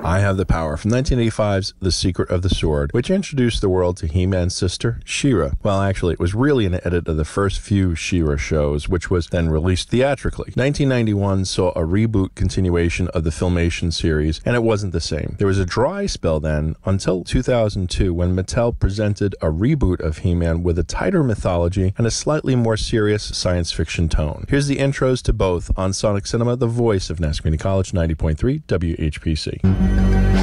I Have the Power from 1985's The Secret of the Sword, which introduced the world to He-Man's sister, She-Ra. Well, actually, it was really an edit of the first few She-Ra shows, which was then released theatrically. 1991 saw a reboot continuation of the Filmation series, and it wasn't the same. There was a dry spell then until 2002 when Mattel presented a reboot of He-Man with a tighter mythology and a slightly more serious science fiction tone. Here's the intros to both on Sonic Cinema, the voice of Nass Community College 90.3 WHPC.